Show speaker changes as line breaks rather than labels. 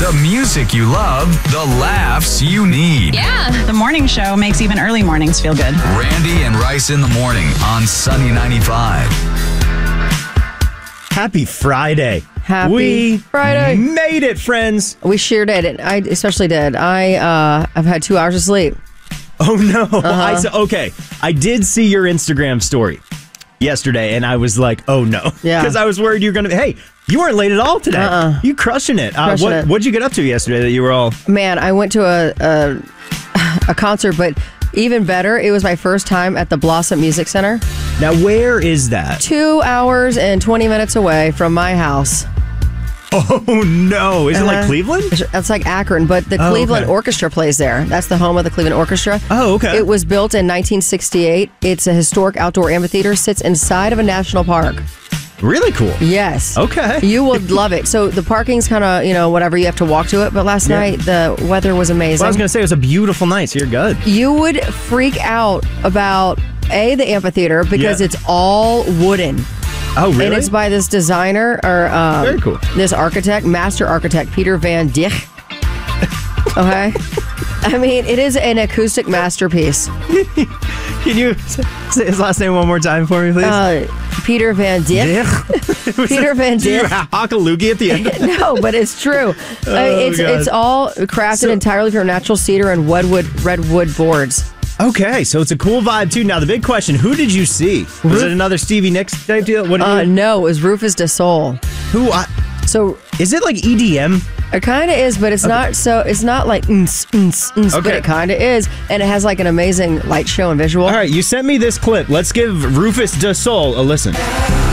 The music you love, the laughs you need.
Yeah. The morning show makes even early mornings feel good.
Randy and Rice in the morning on Sunny 95.
Happy Friday.
Happy Friday.
Made it, friends.
We sure did. I especially did. I've had 2 hours of sleep.
Oh, no. Okay. I did see your Instagram story yesterday, and I was like, oh, no.
Yeah.
Because I was worried you were going to... Hey, you weren't late at all today. You crushing it. What'd you get up to yesterday that you were all...
Man, I went to a concert, but even better, it was my first time at the Blossom Music Center.
Now, where is that?
2 hours and 20 minutes away from my house.
Oh, no. Is it like Cleveland?
That's like Akron, but the Cleveland Orchestra plays there. That's the home of the Cleveland Orchestra.
Oh, okay.
It was built in 1968. It's a historic outdoor amphitheater, sits inside of a national park.
Really cool.
Yes.
Okay.
You will love it. So the parking's kind of, whatever, you have to walk to it. But last night, the weather was amazing.
Well, I was going to say, it was a beautiful night, so you're good.
You would freak out about, the amphitheater, because it's all wooden.
Oh, really?
And it's by this designer, or
very cool.
This architect, master architect, Peter Van Dijk. Okay? I mean, it is an acoustic masterpiece.
Can you say his last name one more time for me, please?
Peter Van Dijk. Peter Van Dijk.
Did you hock a loogie at the end?
No, but it's true. It's all crafted entirely from natural cedar and redwood boards.
Okay, so it's a cool vibe, too. Now, the big question, who did you see? Was it another Stevie Nicks type deal?
No, it was Rufus Du Sol. So
is it like EDM?
It kind of is, but it's not. So it's not like but it kind of is, and it has like an amazing light show and visual.
All right, you sent me this clip. Let's give Rufus Du Sol a listen.